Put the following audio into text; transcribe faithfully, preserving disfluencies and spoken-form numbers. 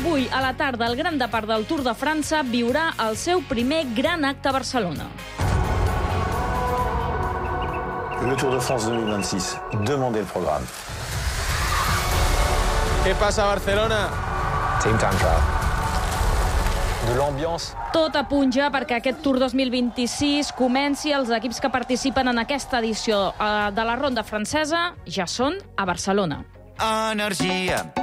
Avui, a la tarda, el Gran Depart del Tour de França viurà el seu primer gran acte a Barcelona. Le Tour de France dos mil vint-i-sis. Demandez el programa. Què passa a Barcelona? Team Time Trial. De l'ambiance. Tot apunta perquè aquest Tour dos mil vint-i-sis comenci. Els equips que participen en aquesta edició de la ronda francesa ja són a Barcelona. Energia.